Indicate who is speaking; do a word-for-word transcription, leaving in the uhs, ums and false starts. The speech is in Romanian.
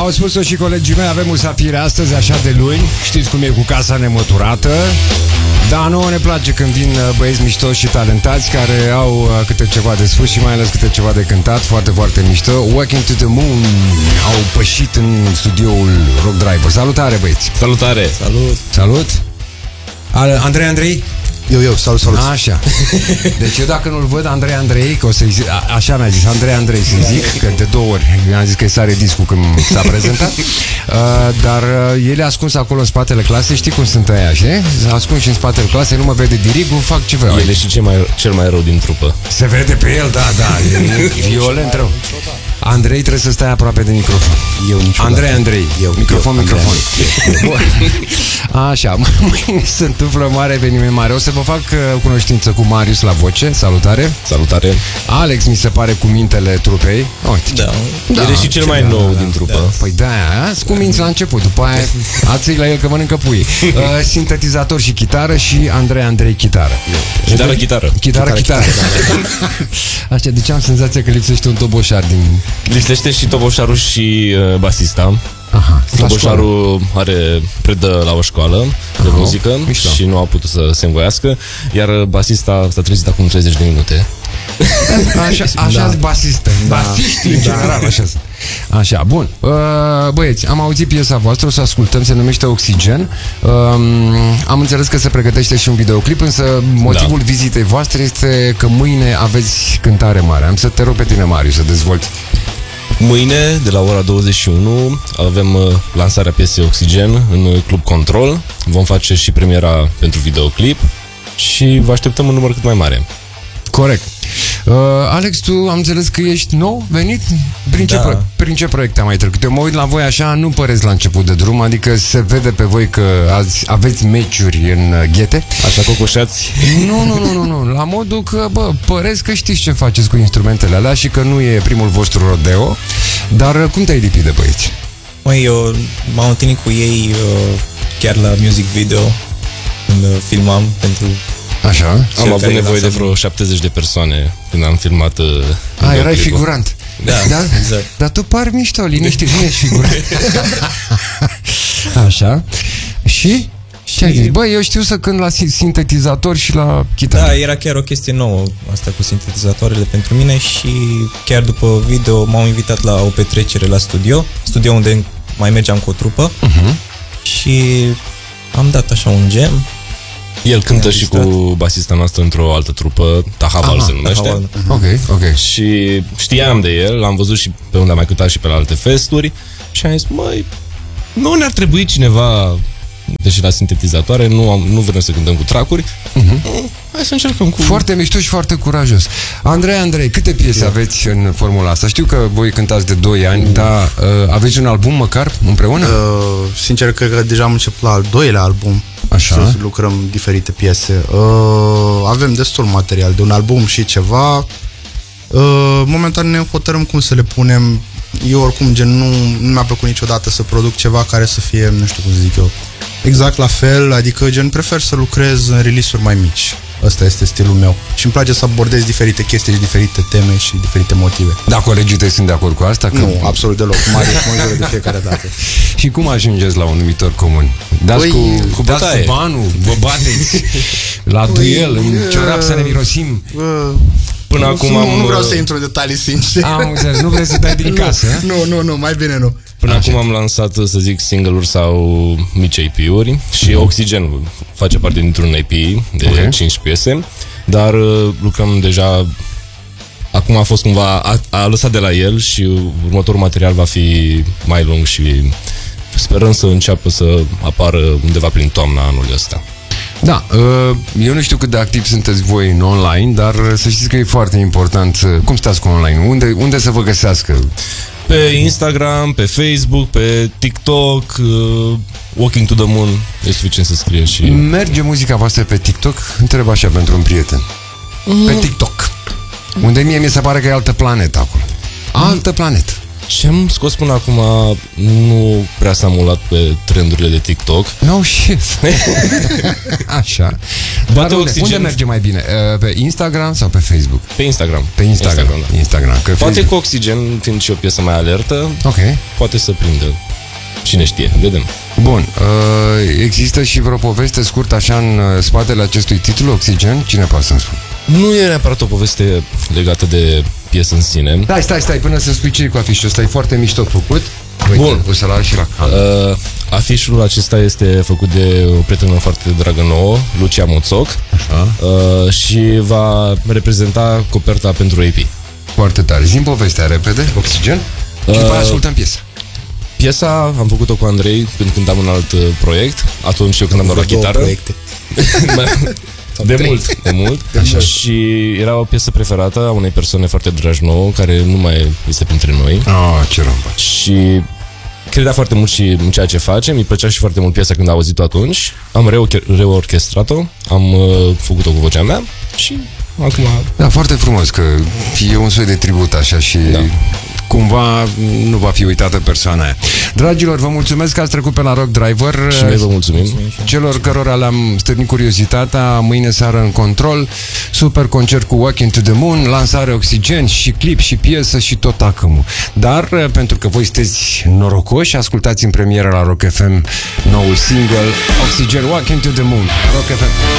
Speaker 1: Au spus-o și colegii mei, avem musafiri astăzi, așa de luni. Știți cum e cu casa nemăturată. Dar nouă ne place când vin băieți mișto și talentați care au câte ceva de spus și mai ales câte ceva de cântat. Foarte, foarte mișto. Walking to the Moon au pășit în studioul Rock Driver. Salutare, băieți!
Speaker 2: Salutare!
Speaker 3: Salut!
Speaker 1: Salut! Andrei Andrei?
Speaker 3: Eu, eu, salut, salut.
Speaker 1: Așa. Deci eu dacă nu-l văd, Andrei Andrei, că o să-i zic, a, așa mi-a zis, Andrei Andrei să-i zic, că de două ori mi-a zis că-i sare discul când s-a prezentat. uh, Dar uh, el e ascuns acolo în spatele clasei. Știi cum sunt aia, știi? Ascuns și în spatele clasei, nu mă vede dirigul, fac ce vreau.
Speaker 2: El e și cel mai, cel mai rău din trupă.
Speaker 1: Se vede pe el, da, da, e violent rău. Andrei, trebuie să stai aproape de microfon.
Speaker 3: Eu niciodată.
Speaker 1: Andrei, Andrei,
Speaker 3: eu,
Speaker 1: microfon,
Speaker 3: eu,
Speaker 1: microfon. Așa, mâine se întâmplă mare eveniment mare. O să vă fac uh, cunoștință cu Marius la voce. Salutare.
Speaker 2: Salutare.
Speaker 1: Alex mi se pare cu mintele trupei. Uite,
Speaker 3: Da.
Speaker 1: da.
Speaker 2: El e și cel mai
Speaker 1: da,
Speaker 2: nou
Speaker 1: da,
Speaker 2: din trupă.
Speaker 1: Da. Păi da, azi cu minți la început. După aia ați la el că mănâncă pui. uh, Sintetizator și chitară. Și Andrei Andrei chitară.
Speaker 2: Chitară, chitară.
Speaker 1: Chitară, chitară. Așa, deci am senzația că lipsește un toboșar din...
Speaker 2: Lipsește și toboșarul și uh, basista.
Speaker 1: Aha,
Speaker 2: Toboșarul are, predă la o școală de
Speaker 1: Aha,
Speaker 2: muzică
Speaker 1: mișto.
Speaker 2: și nu a putut să se învoiască. Iar basista s-a trezit acum treizeci de minute.
Speaker 1: Așa, așa
Speaker 3: Da.
Speaker 1: basistă.
Speaker 3: Da.
Speaker 1: Basiștii, în general, așa. Așa, bun. Uh, Băieți, am auzit piesa voastră, o să ascultăm, se numește Oxigen. Uh, am înțeles că se pregătește și un videoclip, însă motivul
Speaker 2: Da.
Speaker 1: vizitei voastre este că mâine aveți cântare mare. Am să te rog pe tine, Marius, să dezvolți.
Speaker 2: Mâine, de la ora douăzeci și unu, avem uh, lansarea piesei Oxigen în uh, Club Control. Vom face și premiera pentru videoclip și vă așteptăm un număr cât mai mare.
Speaker 1: Corect. Uh, Alex, tu am înțeles că ești nou venit? Prin ce,
Speaker 3: Da.
Speaker 1: pro- prin ce proiecte am mai trecut? Eu mă uit la voi așa, nu păreți la început de drum, adică se vede pe voi că azi aveți meciuri în uh, ghete.
Speaker 2: Așa cocoșați.
Speaker 1: Nu, nu, nu, nu, nu, la modul că, bă, păreți că știți ce faceți cu instrumentele alea și că nu e primul vostru rodeo. Dar uh, cum te-ai lipit de băieți?
Speaker 3: Măi, eu m-am întâlnit cu ei uh, chiar la music video când uh, filmam pentru...
Speaker 1: Așa?
Speaker 2: Am
Speaker 3: Cel
Speaker 2: avut
Speaker 3: care
Speaker 2: nevoie de
Speaker 3: lansă-
Speaker 2: vreo șaptezeci de persoane când am filmat uh,
Speaker 1: A, erai
Speaker 2: videoclipul.
Speaker 1: figurant.
Speaker 3: Da,
Speaker 1: da?
Speaker 3: exact.
Speaker 1: Dar tu pari mișto, liniștit, nu ești figurant. Așa. Și? Ce ai zis? Bă, eu știu să cânt la si- sintetizator și la chitară.
Speaker 3: Da, era chiar o chestie nouă asta cu sintetizatoarele pentru mine și chiar după video m-au invitat la o petrecere la studio, studio unde mai mergeam cu o trupă
Speaker 1: Uh-huh.
Speaker 3: și am dat așa un gem.
Speaker 2: El cântă
Speaker 3: Mi-a
Speaker 2: și
Speaker 3: gustat.
Speaker 2: cu basista noastră într-o altă trupă, Tahaval
Speaker 1: Aha,
Speaker 2: se numește.
Speaker 3: Tahaval.
Speaker 1: Ok, ok.
Speaker 2: Și știam de el, l-am văzut și pe unde a mai cântat și pe la alte festuri și am zis, măi, nu ne-ar trebui cineva, deși la sintetizatoare, nu, am, nu vrem să cântăm cu tracuri, uh-huh. Hai să încercăm cu...
Speaker 1: Foarte mișto și foarte curajos. Andrei, Andrei, câte piese aveți în formula asta? Știu că voi cântați de doi ani, dar uh, aveți un album măcar împreună?
Speaker 4: Uh, sincer, cred că deja am început la al doilea album.
Speaker 1: Așa.
Speaker 4: Să lucrăm diferite piese. Uh, avem destul material de un album și ceva. Uh, momentan ne hotărâm cum să le punem. Eu oricum gen nu, nu mi-a plăcut niciodată să produc ceva care să fie, nu știu cum să zic eu, exact la fel, adică gen prefer să lucrez în release-uri mai mici. Ăsta este stilul meu. Și îmi place să abordez diferite chestii și diferite teme și diferite motive.
Speaker 1: Da, colegii tăi sunt de acord cu asta? Că...
Speaker 4: Nu, absolut deloc. Mare mă de fiecare dată.
Speaker 1: Și cum ajungeți la un numitor comun? Dați
Speaker 4: Păi,
Speaker 1: cu,
Speaker 2: cu
Speaker 1: dați
Speaker 2: bătaie.
Speaker 1: cu banul, vă bateți la duel, în ciorap să ne mirosim.
Speaker 4: Uh,
Speaker 2: Până
Speaker 4: nu,
Speaker 2: acum
Speaker 4: nu,
Speaker 2: am...
Speaker 4: nu vreau să intru în detalii, sincer.
Speaker 1: Am înțeles, nu vrei să dai din casă? eh?
Speaker 4: Nu, nu, nu, mai bine nu.
Speaker 2: Până acum am lansat, să zic, single-uri sau mici A P-uri și Oxigen face parte dintr-un A P de
Speaker 1: Ok.
Speaker 2: cinci piese, dar uh, lucrăm deja... Acum a fost cumva... A, a lăsat de la el și următorul material va fi mai lung și sperăm să înceapă să apară undeva prin toamna anului ăsta.
Speaker 1: Da, uh, eu nu știu cât de activ sunteți voi în online, dar să știți că e foarte important. uh, Cum stați cu online? Unde, unde să vă găsească?
Speaker 2: Pe Instagram, pe Facebook, pe TikTok, uh, Walking to the Moon, e suficient să scrie și...
Speaker 1: Merge muzica voastră pe TikTok? Întreb așa pentru un prieten. Pe TikTok. Unde mie mi se pare că e altă planetă acolo. Altă planetă.
Speaker 2: Ce-am scos până acum nu prea s-a mulat pe trendurile de TikTok.
Speaker 1: No shit. Așa. Dar unde,
Speaker 2: Oxygen...
Speaker 1: unde merge mai bine? Pe Instagram sau pe Facebook?
Speaker 2: Pe Instagram.
Speaker 1: Pe Instagram. Instagram, da. Instagram că
Speaker 2: Poate
Speaker 1: Facebook...
Speaker 2: cu Oxygen, fiind și o piesă mai alertă,
Speaker 1: Ok.
Speaker 2: poate să prindă. Cine știe, vedem.
Speaker 1: Bun, există și vreo poveste scurtă așa în spatele acestui titlu, Oxygen? Cine poate să-mi spun?
Speaker 2: Nu e neapărat o poveste legată de piesă în sine.
Speaker 1: Stai, stai, stai, până să spui ce e cu afișul ăsta, e foarte mișto făcut. Uite,
Speaker 2: Bun.
Speaker 1: O să-l arăt și la
Speaker 2: Uh, afișul acesta este făcut de o prietenă foarte dragă nouă, Lucia Moțoc, uh, și va reprezenta coperta pentru A P.
Speaker 1: Foarte tare. Zi-mi povestea repede, Oxygen, și după aia ascultăm piesa.
Speaker 2: Piesa am făcut-o cu Andrei când cântam un alt uh, proiect, atunci eu cântam doar la chitară.
Speaker 4: Proiecte.
Speaker 2: De mult, de mult. Așa. Și era o piesă preferată a unei persoane foarte dragi nouă, care nu mai este printre noi.
Speaker 1: Ah, ce rău.
Speaker 2: Și credea foarte mult și în ceea ce facem. Mi plăcea și foarte mult piesa când a auzit-o atunci. Am reor- reorchestrat-o, am uh, făcut-o cu vocea mea și acum...
Speaker 1: Da, foarte frumos că e un soi de tribut așa și
Speaker 2: Da.
Speaker 1: cumva nu va fi uitată persoana aia. Dragilor, vă mulțumesc că ați trecut pe la Rock Driver.
Speaker 2: Și noi vă mulțumim.
Speaker 1: Celor cărora le-am stârnit curiozitatea, mâine seară în control, super concert cu Walk into the Moon, lansare Oxygen și clip și piesă și tot acâmul. Dar, pentru că voi sunteți norocoși, ascultați în premieră la Rock F M noul single Oxygen, Walk into the Moon. Rock F M.